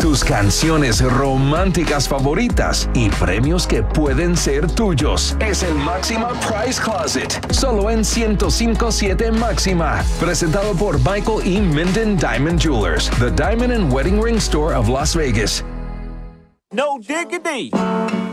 tus canciones románticas favoritas y premios que pueden ser tuyos. Es el Máxima Price Closet, solo en 105.7 Máxima. Presentado por Michael E. Minden Diamond Jewelers, the Diamond and Wedding Ring Store of Las Vegas. No diggity.